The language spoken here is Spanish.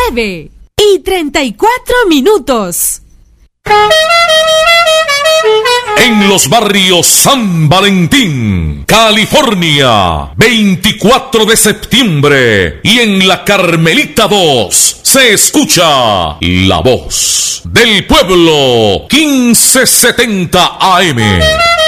9:34. En los barrios San Valentín, California, 24 de septiembre. Y en la Carmelita 2 se escucha la voz del pueblo, 1570 AM.